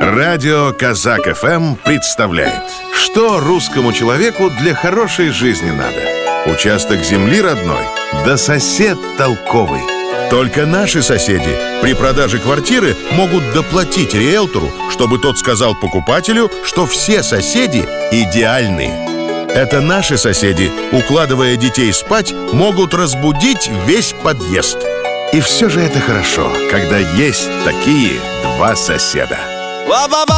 Радио Казак ФМ представляет, что русскому человеку для хорошей жизни надо. Участок земли родной, да сосед толковый. Только наши соседи при продаже квартиры могут доплатить риэлтору, чтобы тот сказал покупателю, что все соседи идеальные. Это наши соседи, укладывая детей спать, могут разбудить весь подъезд. И все же это хорошо, когда есть такие два соседа.